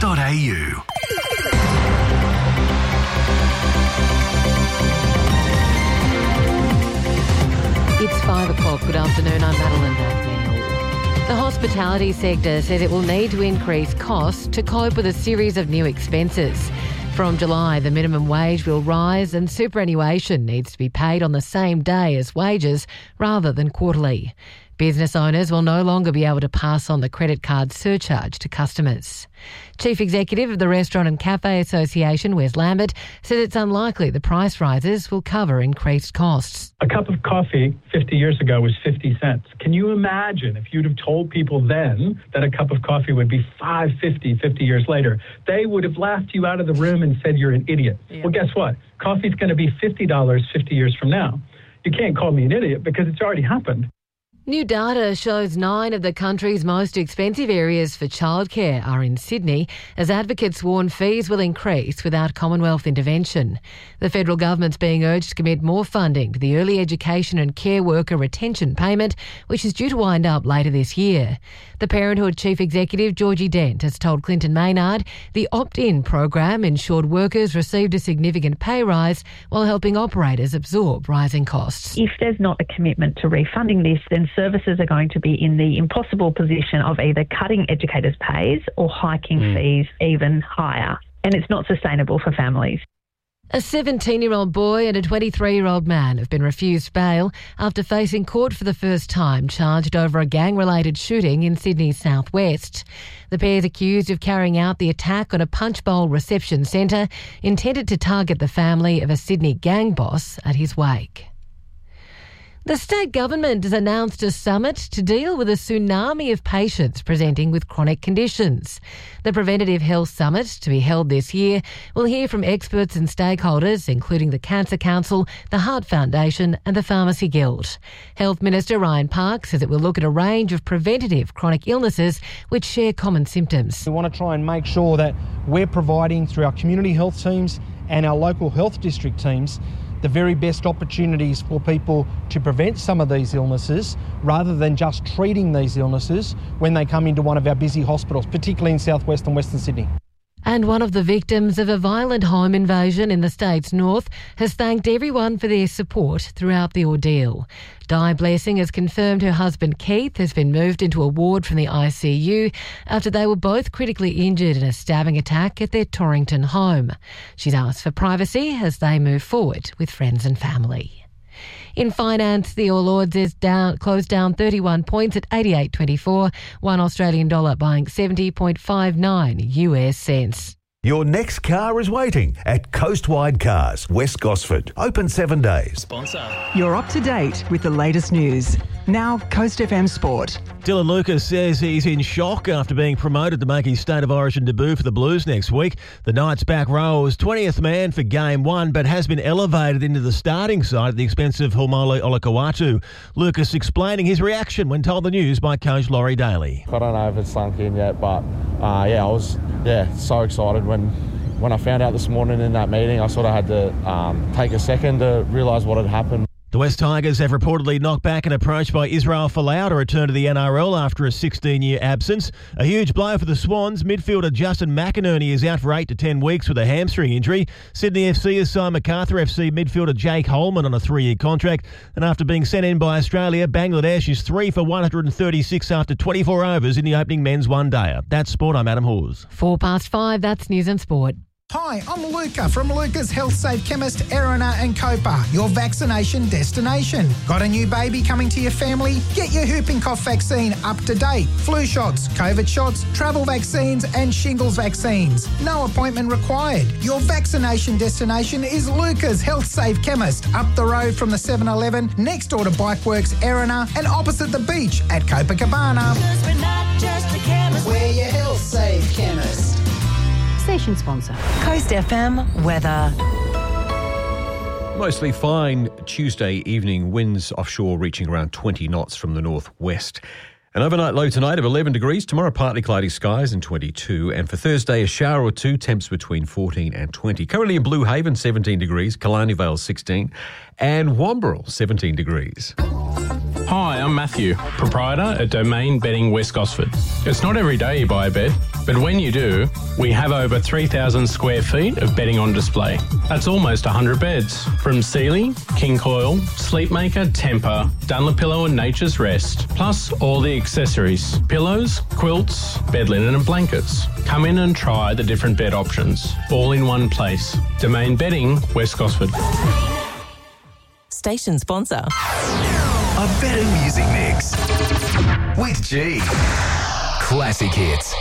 It's 5 o'clock. Good afternoon. I'm Madeline McNeil. The hospitality sector says it will need to increase costs to cope with a series of new expenses. From July, the minimum wage will rise and superannuation needs to be paid on the same day as wages rather than quarterly. Business owners will no longer be able to pass on the credit card surcharge to customers. Chief Executive of the Restaurant and Cafe Association, Wes Lambert, said it's unlikely the price rises will cover increased costs. A cup of coffee 50 years ago was 50 cents. Can you imagine if you'd have told people then that a cup of coffee would be $5.50 50 years later? They would have laughed you out of the room and said you're an idiot. Yeah. Well, guess what? Coffee's going to be $50 50 years from now. You can't call me an idiot because it's already happened. New data shows 9 of the country's most expensive areas for childcare are in Sydney, as advocates warn fees will increase without Commonwealth intervention. The federal government's being urged to commit more funding to the Early Education and Care Worker Retention Payment, which is due to wind up later this year. The Parenthood Chief Executive, Georgie Dent, has told Clinton Maynard the opt-in program ensured workers received a significant pay rise while helping operators absorb rising costs. If there's not a commitment to refunding this, then services are going to be in the impossible position of either cutting educators' pays or hiking fees even higher. And it's not sustainable for families. A 17-year-old boy and a 23-year-old man have been refused bail after facing court for the first time, charged over a gang-related shooting in Sydney's southwest. The pair is accused of carrying out the attack on a Punch Bowl reception centre intended to target the family of a Sydney gang boss at his wake. The state government has announced a summit to deal with a tsunami of patients presenting with chronic conditions. The Preventative Health Summit, to be held this year, will hear from experts and stakeholders, including the Cancer Council, the Heart Foundation and the Pharmacy Guild. Health Minister Ryan Park says it will look at a range of preventative chronic illnesses which share common symptoms. We want to try and make sure that we're providing, through our community health teams and our local health district teams, the very best opportunities for people to prevent some of these illnesses rather than just treating these illnesses when they come into one of our busy hospitals, particularly in southwest and western Sydney. And one of the victims of a violent home invasion in the state's north has thanked everyone for their support throughout the ordeal. Di Blessing has confirmed her husband Keith has been moved into a ward from the ICU after they were both critically injured in a stabbing attack at their Torrington home. She's asked for privacy as they move forward with friends and family. In finance, the All Ords is closed down 31 points at 88.24, one Australian dollar buying 70.59 US cents. Your next car is waiting at Coastwide Cars, West Gosford. Open 7 days. Sponsor. You're up to date with the latest news. Now, Coast FM Sport. Dylan Lucas says he's in shock after being promoted to make his State of Origin debut for the Blues next week. The Knights' back row was 20th man for Game 1, but has been elevated into the starting side at the expense of Haumole Olakau'atu. Lucas explaining his reaction when told the news by coach Laurie Daly. I don't know if it's sunk in yet, but I was so excited when I found out this morning in that meeting. I sort of had to take a second to realise what had happened. The West Tigers have reportedly knocked back an approach by Israel Folau to return to the NRL after a 16-year absence. A huge blow for the Swans. Midfielder Justin McInerney is out for 8 to 10 weeks with a hamstring injury. Sydney FC has signed Macarthur FC midfielder Jake Holman on a 3-year contract. And after being sent in by Australia, Bangladesh is 3 for 136 after 24 overs in the opening men's one-dayer. That's sport. I'm Adam Hawes. 5:04, that's news and sport. Hi, I'm Luca from Luca's Health Safe Chemist, Erina and Copa, your vaccination destination. Got a new baby coming to your family? Get your whooping cough vaccine up to date. Flu shots, COVID shots, travel vaccines and shingles vaccines. No appointment required. Your vaccination destination is Luca's Health Safe Chemist, up the road from the 7-Eleven, next door to Bikeworks, Erina and opposite the beach at Copacabana. Because we're not just a chemist, we're your Health Safe Chemist. Station sponsor. Coast FM weather. Mostly fine Tuesday evening, winds offshore reaching around 20 knots from the northwest. An overnight low tonight of 11 degrees, tomorrow partly cloudy skies and 22, and for Thursday a shower or two, temps between 14 and 20. Currently in Blue Haven 17 degrees, Killarney Vale 16 and Wamberal 17 degrees. Hi, I'm Matthew, proprietor at Domain Bedding West Gosford. It's not every day you buy a bed, but when you do, we have over 3,000 square feet of bedding on display. That's almost 100 beds, from Sealy, King Coil, Sleepmaker, Tempur, Dunlopillow and Nature's Rest, plus all the accessories, pillows, quilts, bed linen and blankets. Come in and try the different bed options, all in one place. Domain Bedding, West Gosford. Station sponsor. A better music mix with G. Classic hits,